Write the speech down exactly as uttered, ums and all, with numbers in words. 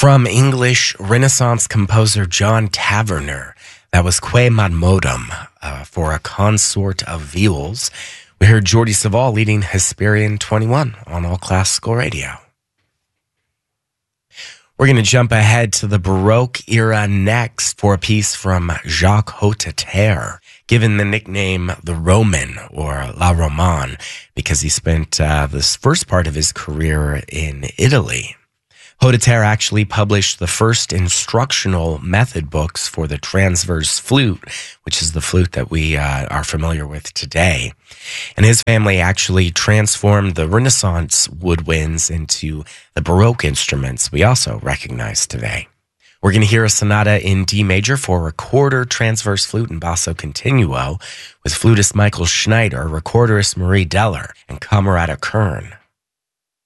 From English Renaissance composer John Taverner, that was Que Madmodum uh, for a consort of viols. We heard Jordi Savall leading Hesperian twenty-one on All Classical Radio. We're going to jump ahead to the Baroque era next for a piece from Jacques Hoteterre, given the nickname the Roman or La Romane because he spent uh, this first part of his career in Italy. Hoteterre actually published the first instructional method books for the transverse flute, which is the flute that we uh, are familiar with today. And his family actually transformed the Renaissance woodwinds into the Baroque instruments we also recognize today. We're going to hear a sonata in D major for recorder, transverse flute, and basso continuo with flutist Michael Schneider, recorderist Marie Deller, and camerata Kern.